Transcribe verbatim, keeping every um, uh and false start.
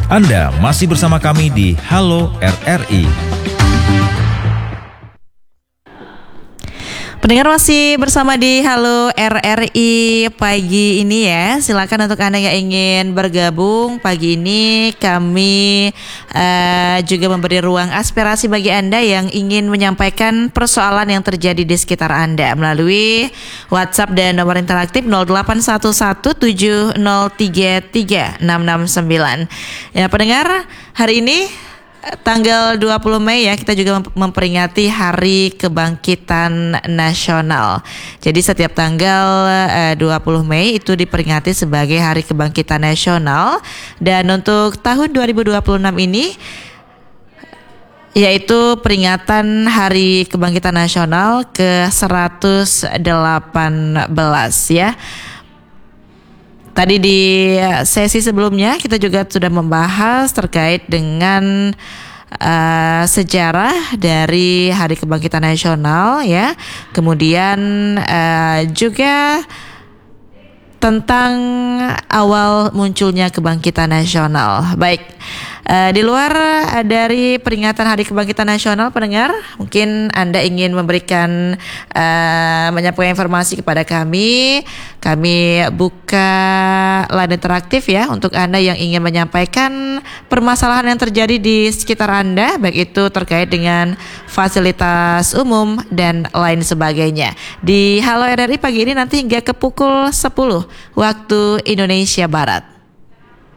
Anda masih bersama kami di Halo R R I. Pendengar masih bersama di Halo R R I pagi ini ya. Silakan untuk Anda yang ingin bergabung pagi ini, kami uh, juga memberi ruang aspirasi bagi Anda yang ingin menyampaikan persoalan yang terjadi di sekitar Anda melalui WhatsApp dan nomor interaktif nol delapan satu satu tujuh nol tiga tiga enam enam sembilan. Ya pendengar, hari ini tanggal dua puluh Mei ya, kita juga memperingati Hari Kebangkitan Nasional. Jadi setiap tanggal eh, dua puluh Mei itu diperingati sebagai Hari Kebangkitan Nasional. Dan untuk tahun dua ribu dua puluh enam ini yaitu peringatan Hari Kebangkitan Nasional ke seratus delapan belas ya. Tadi di sesi sebelumnya kita juga sudah membahas terkait dengan uh, sejarah dari Hari Kebangkitan Nasional ya. Kemudian uh, juga tentang awal munculnya kebangkitan nasional. Baik, uh, di luar dari peringatan Hari Kebangkitan Nasional, pendengar, mungkin Anda ingin memberikan uh, menyampaikan informasi kepada kami. Kami buka line interaktif ya untuk Anda yang ingin menyampaikan permasalahan yang terjadi di sekitar Anda, baik itu terkait dengan fasilitas umum dan lain sebagainya. Di Halo R R I pagi ini nanti hingga ke pukul sepuluh waktu Indonesia Barat.